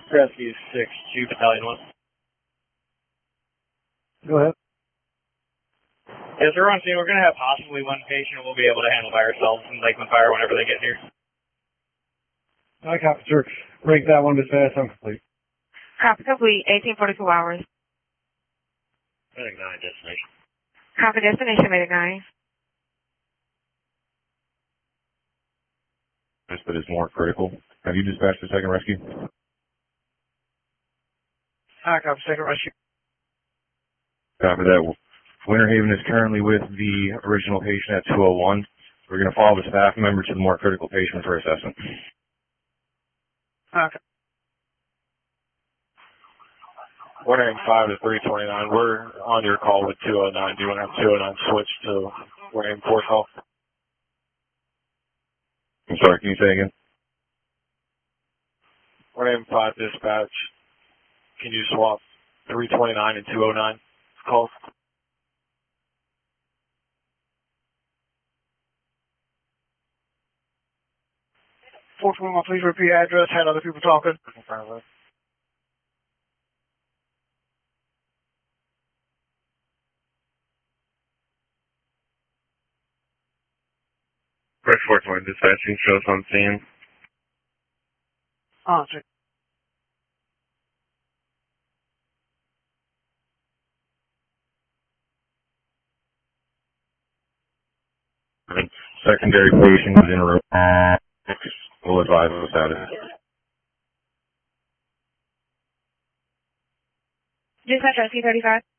Rescue 6-2 Battalion 1. Go ahead. Yes, sir, on scene. We're going to have possibly one patient we'll be able to handle by ourselves in Lakeland Fire whenever they get here. I copy, sir. Break that one dispatch. I'm complete. Copy complete. 1842 hours. Medic 9, destination. Copy destination, Medic 9. This bit is more critical. Have you dispatched the second rescue? I copy, second rescue. Copy that. Winter Haven is currently with the original patient at 201. We're going to follow the staff member to the more critical patient for assessment. Okay. Winter Haven 5 to 329. We're on your call with 209. Do you want to have 209 switch to Winter Haven 4 call? I'm sorry, can you say again? Winter Haven 5 dispatch. Can you swap 329 and 209 calls? 421, please repeat address. Had other people talking. Fresh 420 dispatching, show us on scene. Answer. Secondary patient is in room 6. We'll advise us out of it. Dispatch rescue 35.